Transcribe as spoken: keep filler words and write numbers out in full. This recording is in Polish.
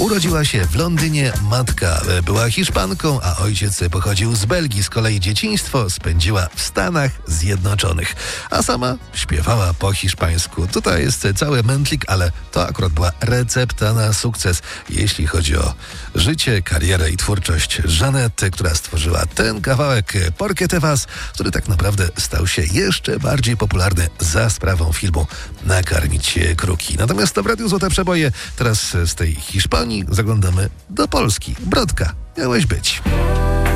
Urodziła się w Londynie, matka była Hiszpanką, a ojciec pochodził z Belgii. Z kolei dzieciństwo spędziła w Stanach Zjednoczonych, a sama śpiewała po hiszpańsku. Tutaj jest cały mętlik, ale to akurat była recepta na sukces, jeśli chodzi o życie, karierę i twórczość Żanety, która stworzyła ten kawałek Porque te vas, który tak naprawdę stał się jeszcze bardziej popularny za sprawą filmu Nakarmić kruki. Natomiast w Radiu Złote Przeboje teraz z tej Hiszpanii zaglądamy do Polski. Brodka, miałeś być.